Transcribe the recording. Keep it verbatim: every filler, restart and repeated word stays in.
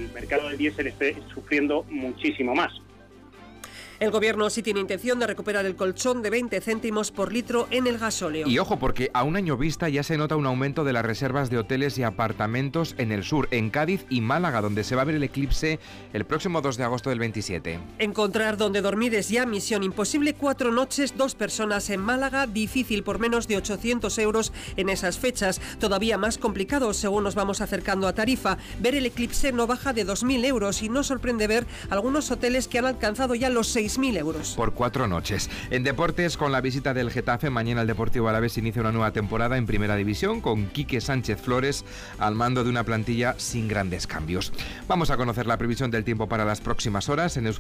el mercado del diésel esté sufriendo muchísimo más. El Gobierno sí tiene intención de recuperar el colchón de veinte céntimos por litro en el gasóleo. Y ojo, porque a un año vista ya se nota un aumento de las reservas de hoteles y apartamentos en el sur, en Cádiz y Málaga, donde se va a ver el eclipse el próximo dos de agosto del veintisiete. Encontrar donde dormir es ya misión imposible. Cuatro noches, dos personas en Málaga, difícil por menos de ochocientos euros en esas fechas. Todavía más complicado según nos vamos acercando a Tarifa. Ver el eclipse no baja de dos mil euros y no sorprende ver algunos hoteles que han alcanzado ya los seis mil euros. Por cuatro noches. En deportes, con la visita del Getafe, mañana el Deportivo Alavés inicia una nueva temporada en Primera División con Quique Sánchez Flores al mando de una plantilla sin grandes cambios. Vamos a conocer la previsión del tiempo para las próximas horas en Euskadi.